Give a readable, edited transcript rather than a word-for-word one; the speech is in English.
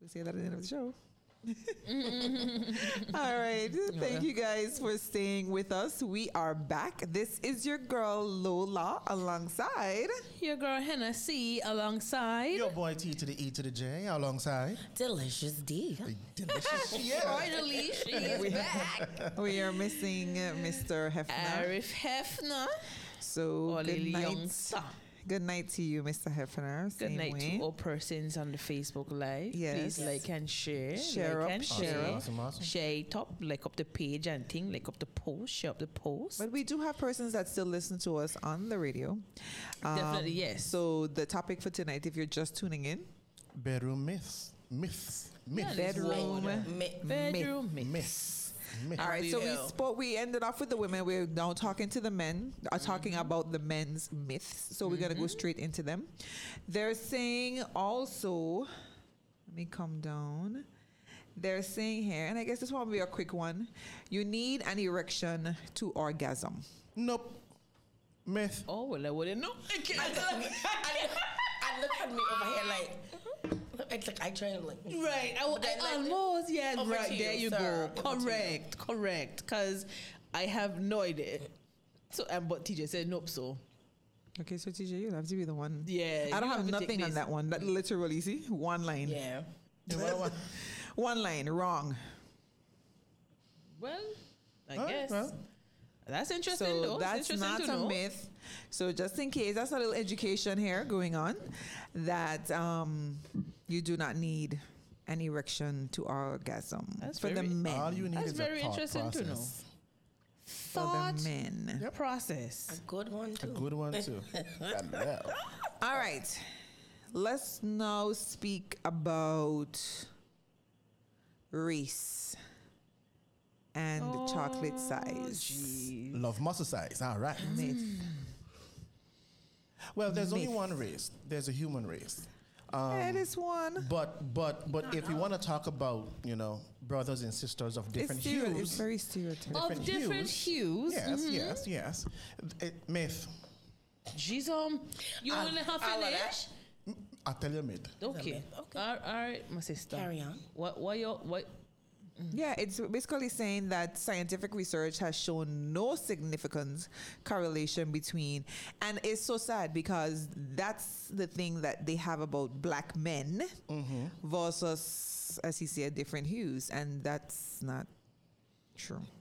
We'll say that at the end of the show. All right. Thank you guys for staying with us. We are back. This is your girl Lola alongside your girl Hennessy alongside your boy T to the E to the J alongside Delicious D. Delicious. Yeah. Finally, she is back. We are missing Mr. Hefner. Arif Hefner. So good night. Youngster. Good night to you, Mr. Hefner. Good Same night way. to all persons on the Facebook Live. Yes. Please like and share. Share like up, and share share. up. Awesome. Share it up, like up the page and thing, like up the post, share up the post. But we do have persons that still listen to us on the radio. Definitely, yes. So the topic for tonight, if you're just tuning in, Bedroom myths. Myths. Yeah, Myths. bedroom Bedroom myth. Myths. Myths. All right, so we ended off with the women. We're now talking to the men, talking about the men's myths. So we're going to go straight into them. They're saying also, let me come down. They're saying here, and I guess this one will be a quick one. You need an erection to orgasm. Nope. Myth. Oh, well, I wouldn't know. And look at me over here like, it's like I try to like. Right, then, like, almost, yes, over right, to there you, you sir. go. Over to you. Correct, because I have no idea. So, but TJ said nope, so. Okay, so TJ, you'll have to be the one. Yeah. I don't you have to take nothing on this. that one. That literally, see, one line. Yeah. One line, wrong. Well, I All right, guess. well. That's interesting, So though. that's It's not interesting to a know. myth. So just in case, that's a little education here going on, that you do not need an erection to orgasm That's for the very- men. All you need That's is very a thought interesting to know. process. For Thought the men. Yep. process. A good one A too. good one too. Yeah. All right. Let's now speak about race and chocolate size. Geez. Love muscle size. All right. Myth. Well, there's only Myth. one race. There's a human race. That is one. But if we want to talk about, brothers and sisters of different It's hues. very stereotypical. Of different hues. Yes. Myth. Jeez, you All- want to have all of finish? I'll tell you myth. Okay. Okay. All right, my sister. Carry on. What? Yeah, it's basically saying that scientific research has shown no significant correlation between, and it's so sad because that's the thing that they have about black men versus, as he said, different hues, and that's not true.